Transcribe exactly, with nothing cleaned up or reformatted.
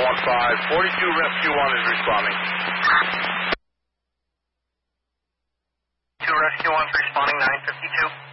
one five. forty-two Rescue one is responding. two Rescue one's responding, nine fifty-two.